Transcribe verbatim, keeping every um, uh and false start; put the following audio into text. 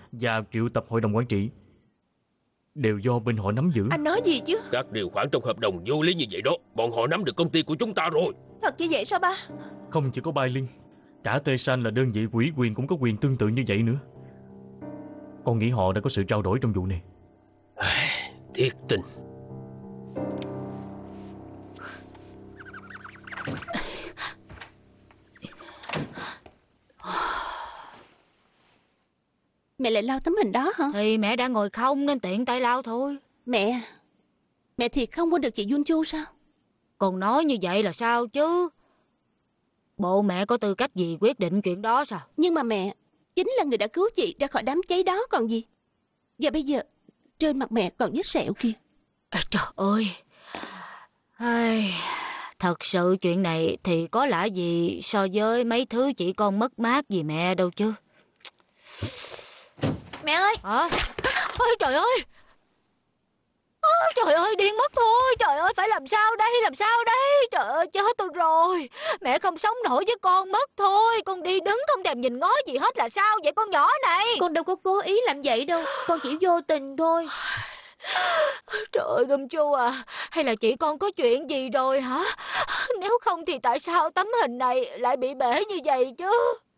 và triệu tập hội đồng quản trị đều do bên họ nắm giữ. Anh nói gì chứ? Các điều khoản trong hợp đồng vô lý như vậy đó. Bọn họ nắm được công ty của chúng ta rồi. Thật như vậy sao ba? Không chỉ có Bai Liên, cả Tê San là đơn vị ủy quyền cũng có quyền tương tự như vậy nữa. Con nghĩ họ đã có sự trao đổi trong vụ này. Thiệt tình. Mẹ lại lau tấm hình đó hả? Thì mẹ đã ngồi không nên tiện tay lau thôi. Mẹ Mẹ thiệt không quên được chị Yun Chu sao? Còn nói như vậy là sao chứ? Bộ mẹ có tư cách gì quyết định chuyện đó sao? Nhưng mà mẹ chính là người đã cứu chị ra khỏi đám cháy đó còn gì. Và bây giờ trên mặt mẹ còn vết sẹo kìa. À, trời ơi. Ai... Thật sự chuyện này thì có lạ gì so với mấy thứ chỉ con mất mát vì mẹ đâu chứ. Mẹ ơi! Hả? Ôi trời ơi! Ôi trời ơi, điên mất thôi. Trời ơi, phải làm sao đây, làm sao đây? Trời ơi, chết tôi rồi. Mẹ không sống nổi với con mất thôi. Con đi đứng không thèm nhìn ngó gì hết là sao vậy con nhỏ này? Con đâu có cố ý làm vậy đâu. Con chỉ vô tình thôi. Trời ơi, Gum Chu à, hay là chị con có chuyện gì rồi hả? Nếu không thì tại sao tấm hình này lại bị bể như vậy chứ?